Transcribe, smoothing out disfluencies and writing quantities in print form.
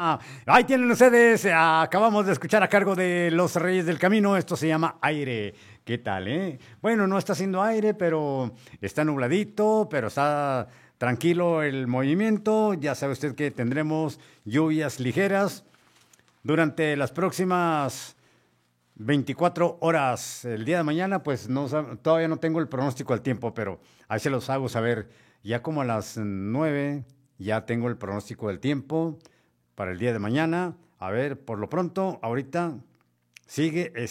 Ahí tienen ustedes, acabamos de escuchar a cargo de Los Reyes del Camino, esto se llama Aire. ¿Qué tal, eh? Bueno, no está haciendo aire, pero está nubladito, pero está tranquilo el movimiento. Ya sabe usted que tendremos lluvias ligeras durante las próximas 24 horas. El día de mañana, pues no, todavía no tengo el pronóstico al tiempo, pero ahí se los hago saber. Ya como a las 9 ya tengo el pronóstico del tiempo para el día de mañana. A ver, por lo pronto, ahorita sigue